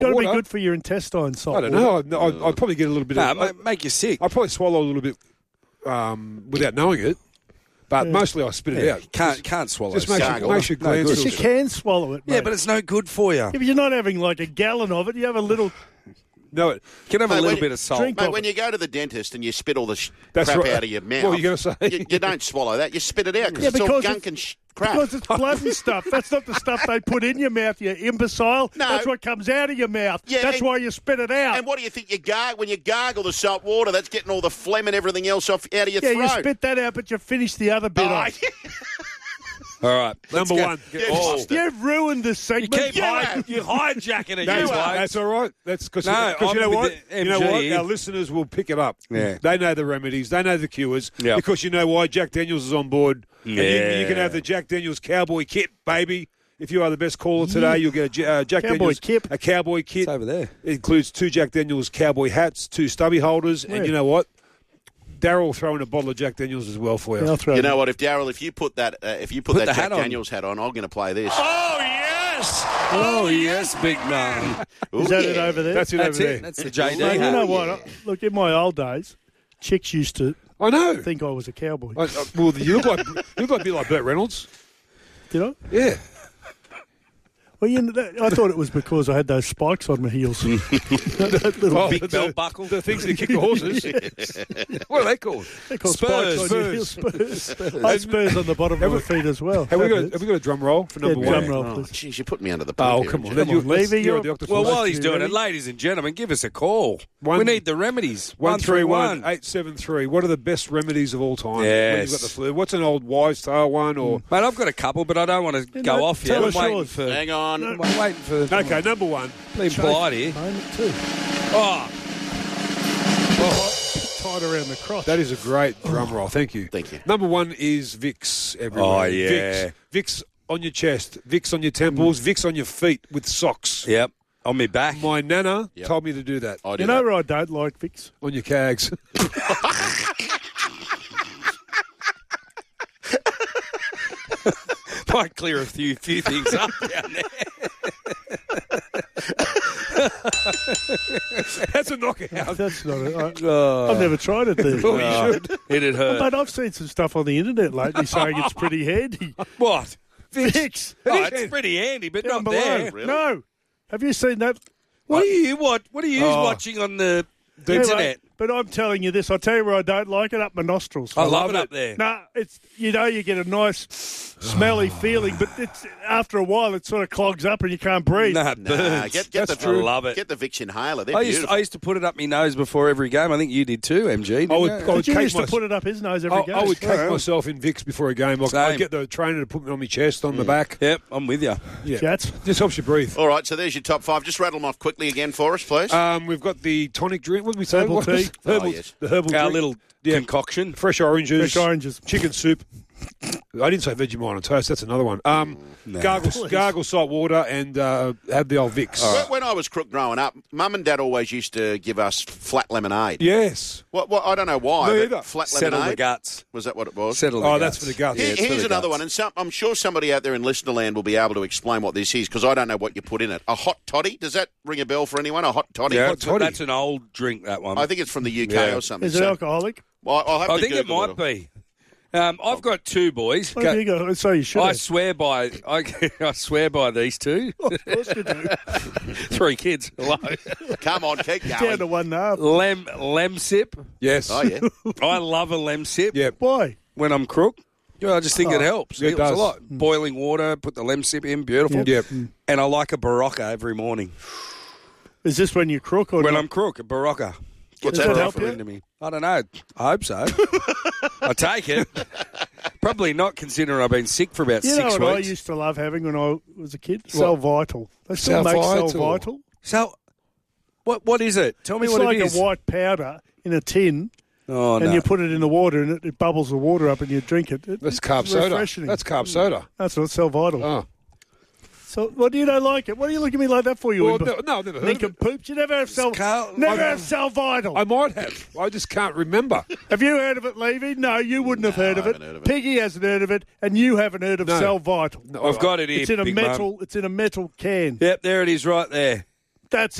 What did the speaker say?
Got to be water. good for your intestines. Salt I don't know. I'd probably get a little bit of... make you sick. I'd probably swallow a little bit without knowing it. But mostly I spit it out. Can't swallow. Just makes your glands Yes, feel you can swallow it, mate. Yeah, but it's no good for you. Yeah, but you're not having like a gallon of it. You have a little... No, You can have a little bit of salt. drink- Mate, when you go to the dentist and you spit all the That's crap right. out of your mouth, What were you going to say? You don't swallow that. You spit it out Yeah, it's all because gunk it's- and crap. Because it's blood and stuff. That's not the stuff they put in your mouth, you imbecile. No. That's what comes out of your mouth. Yeah, That's and- why you spit it out. And what do you think you gargle? When you gargle the salt water, that's getting all the phlegm and everything else out of your yeah, throat. you spit that out, but you finish the other bit Oh, off. All right. Number one. You've ruined this segment. You're hijacking it, That's all right. That's because No, you know I'm what? with the You know what? MG. Our listeners will pick it up. Yeah. They know the remedies. They know the cures. Yeah. Because you know why? Jack Daniels is on board. And Yeah. you can have the Jack Daniels cowboy kit, baby. If you are the best caller today, you'll get a Jack Cowboy Daniels kit. a cowboy kit. It's over there. It includes 2 Jack Daniels cowboy hats, 2 stubby holders, and you know what? Daryl will throw in a bottle of Jack Daniels as well for you. I'll throw You it know in. what? If Darryl, if you put that the Jack hat on. Daniels hat on, I'm going to play this. Oh, yes. Oh, yes, big man. Ooh, Is that yeah. it over there? That's it That's over there. it. That's the JD Mate, you hat. know what? Look, in my old days, chicks used to I know. think I was a cowboy. Well, you look like a bit like Burt Reynolds. Did I? Yeah. Well, I thought it was because I had those spikes on my heels. That little Oh, Big belt buckle. The things that kick the horses. What are they called? They're called Spurs. spikes on your heels. Spurs. I had spurs on the bottom of my feet as well. Have we got a drum roll for number Yeah, one? drum roll, Oh, please. jeez, you put me under the pump. Oh, here, come on. Richard. Come on, Levy, You're you're- the octopus. Well, while he's You doing it, ready? ladies and gentlemen, give us a call. One- we need the remedies. 131 873. What are the best remedies of all time? When Yes. you've got the flu. What's an old wives' tale one? Or Mate, I've got a couple, but I don't want to go off yet. tell I'm us waiting yours. for... Hang on. I'm waiting for... okay, number one. Being polite here. Own it too. Oh, Tied around the cross. That is a great drum roll. Thank you. Thank you. Number one is Vicks everywhere. Oh, yeah. Vicks on your chest, Vicks on your temples, Vicks on your feet with socks. yep. On me back. My nana Yep. told me to do that. I do You know that. where I don't like Vicks? On your cags. Might clear a few things up down there. That's a knockout. That's not it. I've never tried it there. Oh, you should. It'd hurt. But I've seen some stuff on the internet lately saying it's pretty handy. What? Vicks. Oh, it's pretty handy, but Down not below. there. Really? No. Have you seen that? What are you watching on the internet? Anyway, but I'm telling you this. I'll tell you where I don't like it, up my nostrils. I love it up there. No, it's you get a nice smelly feeling, but it's after a while it sort of clogs up and you can't breathe. Nah, it Nah, burns. get That's the true. I love it. Get the Vicks inhaler. They're I beautiful. used to put it up my nose before every game. I think you did too, MG. didn't you? But you cake used to my- put it up his nose every game. I would cake myself in Vicks before a game. I'd Same. get the trainer to put me on my chest, on the back. Yep, I'm with you. Yeah. Jats. Just helps you breathe. All right, so there's your top 5. Just rattle them off quickly again for us, please. We've got the tonic drink. What did we say? Herbal What was- tea. Herbal, yes. The herbal Our drink. little Yeah. concoction. Fresh oranges. Fresh oranges. Chicken soup. I didn't say Vegemite on toast. That's another one. Gargle salt water and have the old Vicks. When I was crook growing up, Mum and Dad always used to give us flat lemonade. Yes. What? I don't know why. Me but either. Flat Settle lemonade. the guts. Was that what it was? Settle the Oh, guts. that's for the guts. Yeah, it's for Here's the another guts. one, and I'm sure somebody out there in listenerland will be able to explain what this is because I don't know what you put in it. A hot toddy? Does that ring a bell for anyone? A hot toddy? Yeah, Hot toddy. that's an old drink, that one. I think it's from the UK Yeah. or something. Is it So- alcoholic? Well, I'll have I to think it Google might be. I've got two boys. Well, you go, so you should I have. swear by I swear by these two. Of course you do. 3 kids. Hello. Come on, keep Down going. to 1.5. Lemsip. Yes. Oh, yeah. I love a Lemsip. Yeah. Why? When I'm crook. Yeah, I just think it helps. it It helps does. a lot. Boiling water, put the Lemsip in, beautiful. Yep. And I like a Barocca every morning. Is this when you crook or When not? I'm crook, a Barocca. What's Does that that do help for you? Into me. I don't know. I hope so. I take it. Probably not, considering I've been sick for about You know 6 what weeks. I used to love having when I was a kid? Cell Vital. They still Cell make Vital. Cell Vital. So, what is it? Tell me It's what like it is. a white powder in a tin, Oh, and no. you put it in the water, and it bubbles the water up, and you drink it. That's It's carb soda. refreshing. That's carb soda. That's not Cell Vital. Oh. So, what do you don't like it? What do you look at me like that for, you? Well, imp- no, I've never heard of it. Nincompoops. You never have Cell. Carl- Never have Cell Vital. I might have. I just can't remember. Have you heard of it, Levy? No, you wouldn't have heard of it. haven't heard of it. Piggy hasn't heard of it, and you haven't heard of No. Cell Vital. No, I've got it here. It's in a Big metal. Mum. It's in a metal can. Yep, there it is, right there. That's